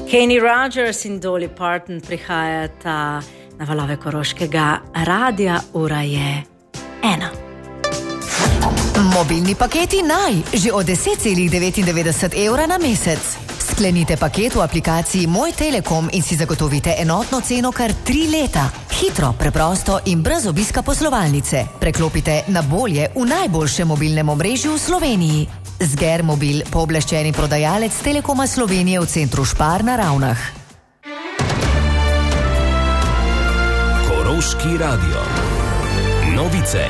Kenny Rogers in Dolly Parton prihajata na valove Koroškega radia, ura je 1. Mobilni paketi naj, že od 10,99 evra na mesec. Sklenite paket v aplikaciji Moj Telekom in si zagotovite enotno ceno kar 3 leta. Hitro, preprosto in brez obiska poslovalnice. Preklopite na bolje v najboljšem mobilnem omrežju v Sloveniji. Zger Mobil, pooblaščeni prodajalec Telekoma Slovenije v centru Špar na Ravnah. Koroški radio. Novice.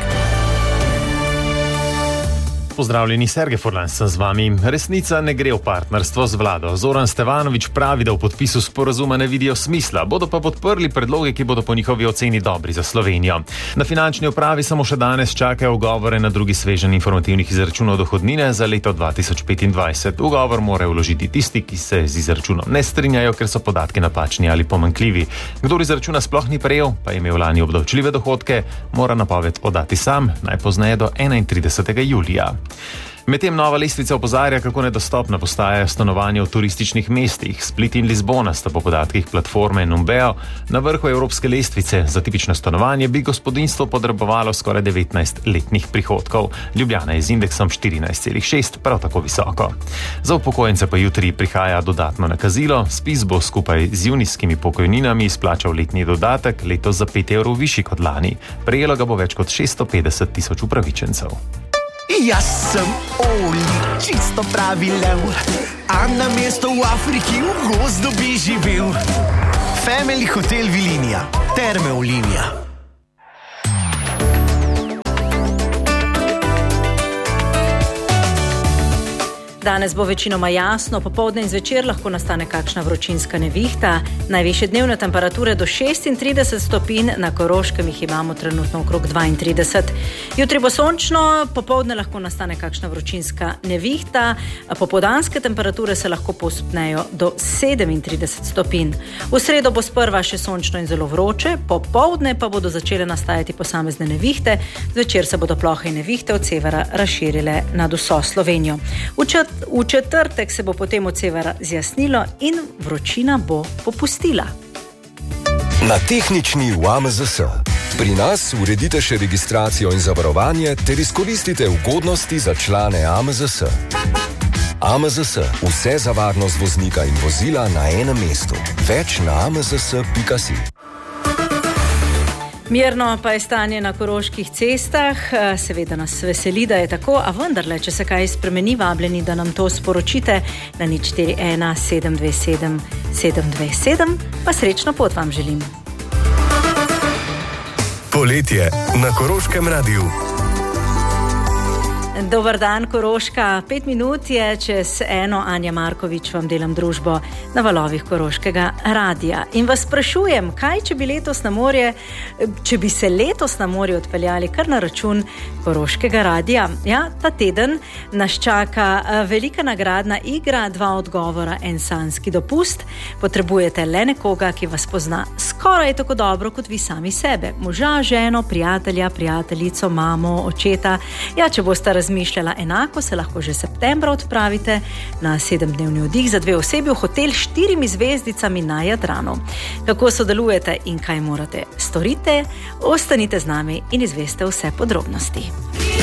Pozdravljeni, Sergej Furlan sem z vami. Resnica ne gre v partnerstvo z vlado. Zoran Stevanović pravi, da v podpisu sporazuma ne vidijo smisla, bodo pa podprli predloge, ki bodo po njihovi oceni dobri za Slovenijo. Na finančni upravi samo še danes čakajo ugovore na drugi sveženj informativnih izračunov dohodnine za leto 2025. Ugovor morajo vložiti tisti, ki se z izračunom ne strinjajo, ker so podatki napačni ali pomanjkljivi. Kdor izračuna sploh ni prejel, pa je imel lani obdavčljive dohodke, mora napoved podati sam, najpozneje do 31. julija. Medtem nova lestvica opozarja, kako nedostopna postajajo stanovanja v turističnih mestih. Split in Lizbona sta po podatkih platforme Numbeo na vrhu evropske lestvice. Za tipično stanovanje bi gospodinjstvo potrebovalo skoraj 19 letnih prihodkov. Ljubljana je z indeksom 14,6, prav tako visoko. Za upokojence pa jutri prihaja dodatno nakazilo. ZPIZ bo skupaj z junijskimi pokojninami izplačal letni dodatek, letos za 5 evrov višji kot lani. Prejelo ga bo več kot 650 tisoč upravičencev. Jaz sem Oli, čisto pravi lev, a na mesto v Afriki v gozdu bi živel. Family Hotel Vilinija, Terme Olimija. Danes bo večinoma jasno, popoldne in zvečer lahko nastane kakšna vročinska nevihta. Najvišje dnevne temperature do 36 stopinj, na Koroškem jih imamo trenutno okrog 32. Jutri bo sončno, popoldne lahko nastane kakšna vročinska nevihta, popoldanske temperature se lahko povzpnejo do 37 stopinj. V sredo bo sprva še sončno in zelo vroče, popoldne pa bodo začele nastajati posamezne nevihte, zvečer se bodo plohe in nevihte od severa razširile nad vso Slovenijo. V četrtek se bo potem od severa zjasnilo in vročina bo popustila. Na tehnični v AMZS. Pri nas uredite še registracijo in zavarovanje ter izkoristite ugodnosti za člane AMZS. AMZS. Vse za varnost voznika in vozila na enem mestu. Več na amzs.si. Mirno pa je stanje na koroških cestah, seveda nas veseli, da je tako, a vendarle, če se kaj spremeni, vabljeni, da nam to sporočite na 041 727 727, pa srečno pot vam želim. Poletje na Koroškem radiu. Dobar dan, Koroška. 5 minut je čez 1, Anja Markovič vam delam družbo na valovih Koroškega radia. In vas sprašujem, kaj če bi se letos na morje odpeljali kar na račun Koroškega radia? Ja, ta teden nas čaka velika nagradna igra, 2 odgovora, en sanjski dopust. Potrebujete le nekoga, ki vas pozna skoraj tako dobro kot vi sami sebe. Moža, ženo, prijatelja, prijateljico, mamo, očeta. Ja, če boste razmišljala enako, se lahko že septembra odpravite na 7-dnevni oddih za 2 osebi v hotel s 4 zvezdicami na Jadranu. Kako sodelujete in kaj morate storite, ostanite z nami in izveste vse podrobnosti.